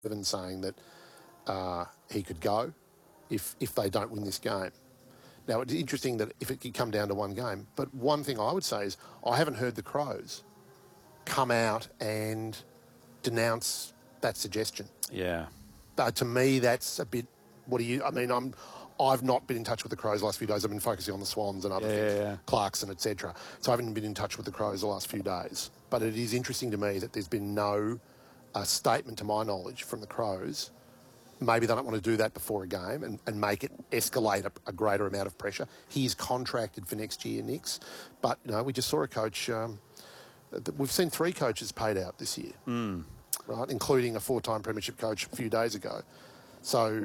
Evans saying that he could go if they don't win this game. Now, it's interesting that if it could come down to one game, but one thing I would say is I haven't heard the Crows come out and denounce that suggestion. Yeah. To me, that's a bit, I've not been in touch with the Crows the last few days. I've been focusing on the Swans and other things, Clarkson, etc. So I haven't been in touch with the Crows the last few days. But it is interesting to me that there's been no statement, to my knowledge, from the Crows. Maybe they don't want to do that before a game and make it escalate a greater amount of pressure. He's contracted for next year, Nix. But, we just saw a coach... we've seen 3 coaches paid out this year, right, including a 4-time premiership coach a few days ago. So,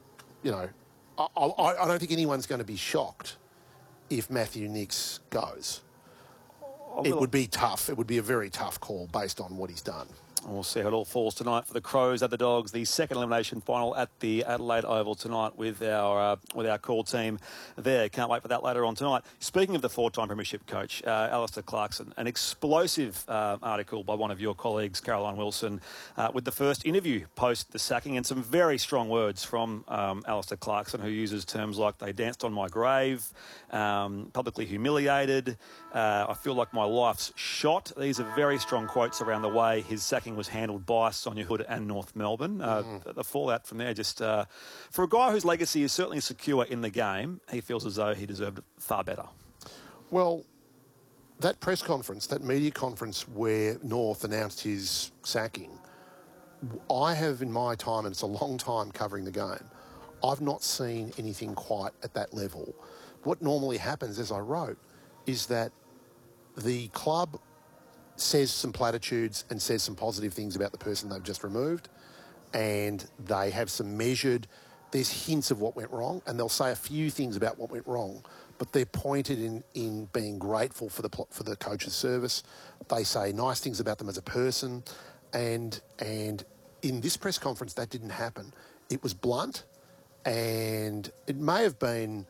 I don't think anyone's going to be shocked if Matthew Nix goes. It would be tough. It would be a very tough call based on what he's done. We'll see how it all falls tonight for the Crows at the Dogs. The second elimination final at the Adelaide Oval tonight with our call team there. Can't wait for that later on tonight. Speaking of the 4-time premiership coach, Alistair Clarkson, an explosive article by one of your colleagues, Caroline Wilson, with the first interview post the sacking and some very strong words from Alistair Clarkson, who uses terms like "they danced on my grave," publicly humiliated, "I feel like my life's shot." These are very strong quotes around the way his sacking was handled by Sonia Hood and North Melbourne. The fallout from there, just for a guy whose legacy is certainly secure in the game, he feels as though he deserved far better. Well, that press conference, that media conference where North announced his sacking, I have in my time, and it's a long time covering the game, I've not seen anything quite at that level. What normally happens, as I wrote, is that the club says some platitudes and says some positive things about the person they've just removed, and they have some measured, there's hints of what went wrong, and they'll say a few things about what went wrong, but they're pointed in being grateful for the coach's service. They say nice things about them as a person, and in this press conference that didn't happen. It was blunt, and it may have been...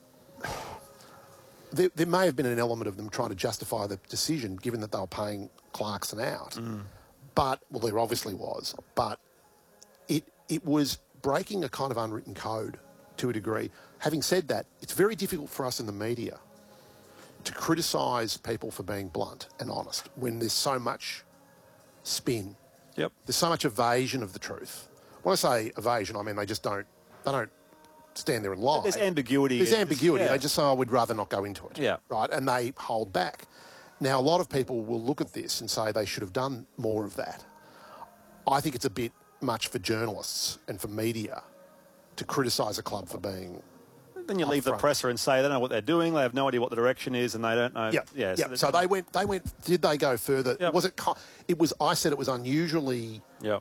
There may have been an element of them trying to justify the decision, given that they were paying Clarkson out. But, well, there obviously was. But it was breaking a kind of unwritten code to a degree. Having said that, it's very difficult for us in the media to criticise people for being blunt and honest when there's so much spin. Yep. There's so much evasion of the truth. When I say evasion, I mean they don't stand there and lie. There's ambiguity. There's ambiguity. Yeah. They just say, I would rather not go into it. Yeah. Right? And they hold back. Now, a lot of people will look at this and say they should have done more of that. I think it's a bit much for journalists and for media to criticise a club for being... Then you leave the presser and say they don't know what they're doing, they have no idea what the direction is, and they don't know... Yeah. So they went... Did they go further? Yep. Was it... I said it was unusually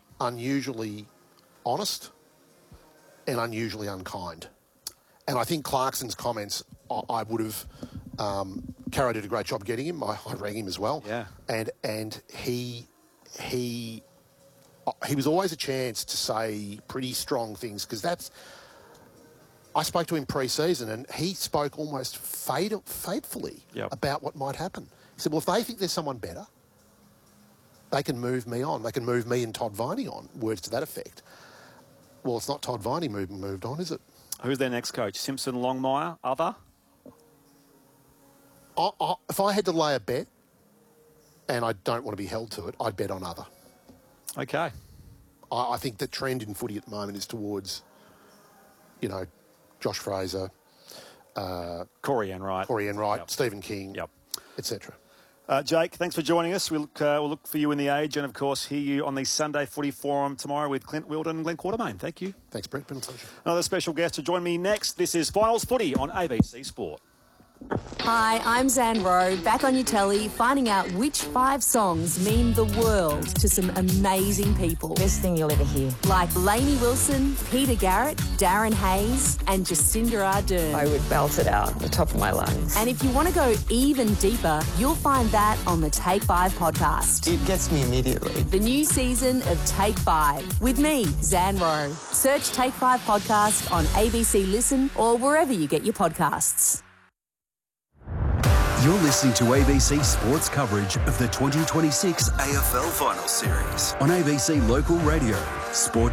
honest and unusually unkind. And I think Clarkson's comments, I would have... Caro did a great job getting him. I rang him as well. Yeah. And he was always a chance to say pretty strong things, because that's... I spoke to him pre-season and he spoke almost fatefully about what might happen. He said, well, if they think there's someone better, they can move me on. They can move me and Todd Viney on, words to that effect. Well, it's not Todd Viney moved on, is it? Who's their next coach? Simpson, Longmire, other? If I had to lay a bet, and I don't want to be held to it, I'd bet on other. Okay. I think the trend in footy at the moment is towards, Josh Fraser, Corey Enright, Stephen King, etc. Jake, thanks for joining us. We'll look for you in the Age, and of course hear you on the Sunday Footy Forum tomorrow with Clint Wilden and Glenn Quartermain. Thank you. Thanks, Brent. Been a pleasure. Another special guest to join me next. This is Finals Footy on ABC Sport. Hi, I'm Zan Rowe, back on your telly, finding out which 5 songs mean the world to some amazing people. Best thing you'll ever hear. Like Lainey Wilson, Peter Garrett, Darren Hayes, and Jacinda Ardern. I would belt it out at the top of my lungs. And if you want to go even deeper, you'll find that on the Take 5 podcast. It gets me immediately. The new season of Take 5 with me, Zan Rowe. Search Take 5 podcast on ABC Listen or wherever you get your podcasts. You're listening to ABC Sports coverage of the 2026 AFL Finals Series on ABC Local Radio, Sport